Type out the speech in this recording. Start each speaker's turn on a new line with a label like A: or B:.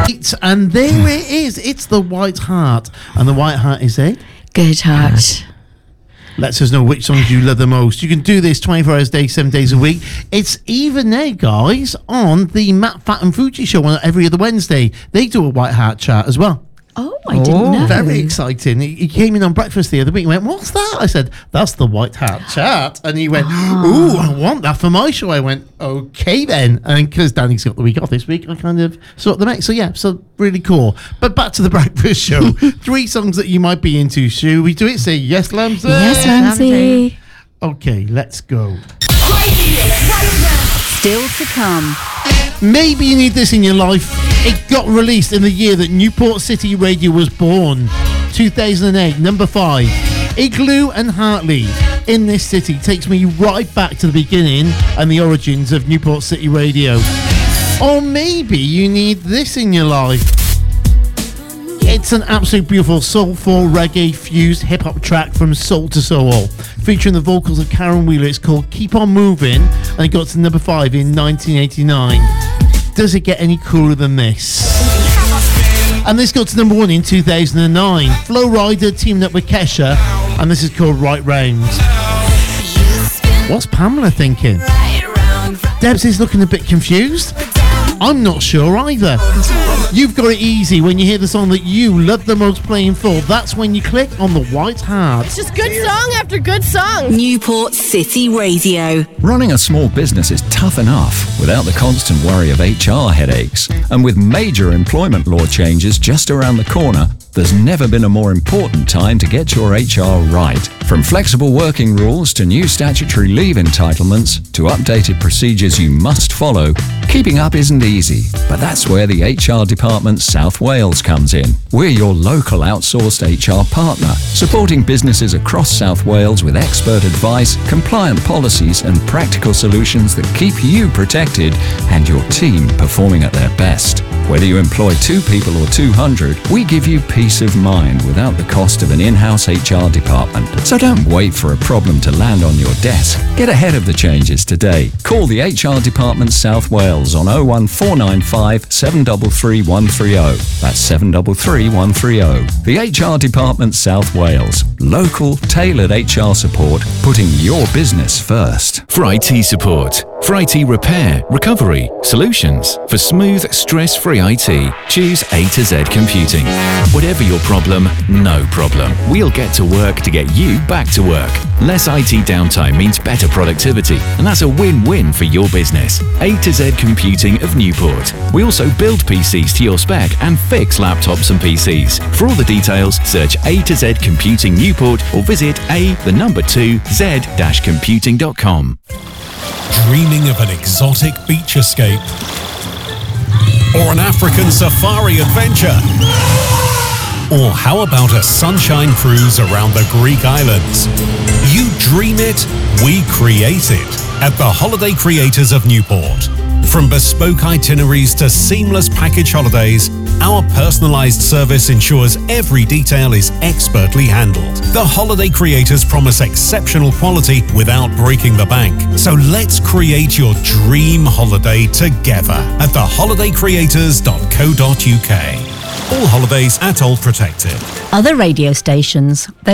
A: And there it is. It's the White Hart. And the White Hart is a
B: Good Heart.
A: Lets us know which songs you love the most. You can do this 24 hours a day, 7 days a week. It's even there, guys, on the Matt, Fat and Fuji show on every other Wednesday. They do a White Hart chart as well.
B: Oh, I didn't know.
A: Very exciting. He came in on breakfast the other week and went, "What's that?" I said, "That's the White Hart chart." And he went, "Ooh, I want that for my show." I went, "Okay then." And because Danny's got the week off this week, I kind of sort them out. So yeah, so really cool. But back to the breakfast show. 3 songs that you might be into. Should we do it? Say yes, Lamsey.
B: Yes, Lamsey.
A: Okay, let's go.
B: Still to come.
A: Maybe you need this in your life. It got released in the year that Newport City Radio was born. 2008, number 5. Igloo and Hartley in this city takes me right back to the beginning and the origins of Newport City Radio. Or maybe you need this in your life. It's an absolute beautiful soulful reggae fused hip hop track from Soul to Soul, featuring the vocals of Karen Wheeler. It's called Keep On Moving, and it got to number 5 in 1989. Does it get any cooler than this? And this got to number 1 in 2009. Flo Rida teamed up with Kesha, and this is called Right Round. What's Pamela thinking? Debs is looking a bit confused. I'm not sure either. You've got it easy when you hear the song that you love the most playing full. That's when you click on the White Hart.
C: It's just good song after good song.
B: Newport City Radio.
D: Running a small business is tough enough without the constant worry of HR headaches. And with major employment law changes just around the corner, there's never been a more important time to get your HR right. From flexible working rules to new statutory leave entitlements to updated procedures you must follow, keeping up isn't easy, but that's where the HR Department South Wales comes in. We're your local outsourced HR partner, supporting businesses across South Wales with expert advice, compliant policies and practical solutions that keep you protected and your team performing at their best. Whether you employ 2 people or 200, we give you peace of mind without the cost of an in-house HR department. So don't wait for a problem to land on your desk. Get ahead of the changes today. Call the HR Department South Wales on 01495 733 130. That's 733 130. The HR Department South Wales. Local, tailored HR support, putting your business first.
E: For IT support, for IT repair, recovery, solutions, for smooth, stress-free IT, choose A to Z Computing. Whatever your problem, no problem. We'll get to work to get you back to work. Less IT downtime means better productivity, and that's a win-win for your business. A to Z Computing of Newport. We also build PCs to your spec and fix laptops and PCs. For all the details, search A to Z Computing Newport or visit z-computing.com.
F: Dreaming of an exotic beach escape? Or an African safari adventure? Or how about a sunshine cruise around the Greek islands? You dream it, we create it at the Holiday Creators of Newport. From bespoke itineraries to seamless package holidays, our personalized service ensures every detail is expertly handled. The Holiday Creators promise exceptional quality without breaking the bank. So let's create your dream holiday together at theholidaycreators.co.uk. All holidays ATOL protected.
B: Other radio stations.